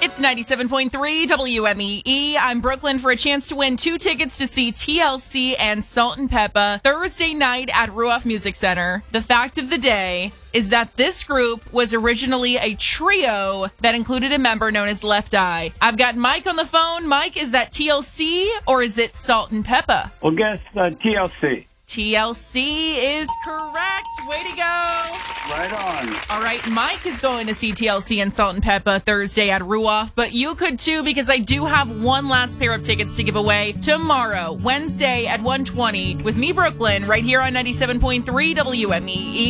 It's 97.3 WMEE. I'm Brooklyn for a chance to win 2 tickets to see TLC and Salt and Peppa Thursday night at Ruoff Music Center. The fact of the day is that this group was originally a trio that included a member known as Left Eye. I've got Mike on the phone. Mike, is that TLC or is it Salt and Peppa? Well, guess TLC. TLC is correct. Way to go. Right on. All right, Mike is going to see TLC and Salt and Peppa Thursday at Ruoff, but you could too because I do have one last pair of tickets to give away tomorrow, Wednesday at 1:20 with me, Brooklyn, right here on 97.3 WMEE.